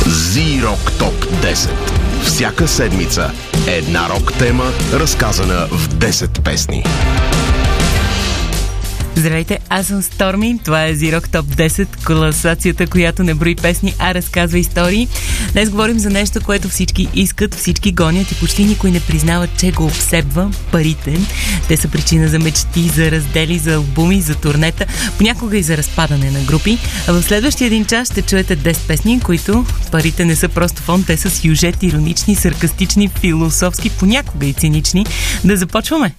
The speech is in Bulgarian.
Z-Rock Top 10. Всяка седмица една рок тема, разказана в 10 песни. Здравейте, аз съм Сторми. Това е Z-Rock Top 10, класацията, която не брои песни, а разказва истории. Днес говорим за нещо, което всички искат, всички гонят и почти никой не признава, че го обсебва – парите. Те са причина за мечти, за раздели, за албуми, за турнета, понякога и за разпадане на групи. А в следващия един час ще чуете 10 песни, които парите не са просто фон, те са сюжет, иронични, саркастични, философски, понякога и цинични. Да започваме!